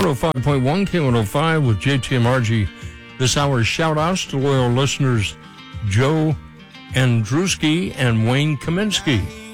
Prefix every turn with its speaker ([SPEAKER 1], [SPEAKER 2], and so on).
[SPEAKER 1] 105.1 K105 with JTMRG. This hour's shout-outs to loyal listeners Joe Andruski and Wayne Kaminsky.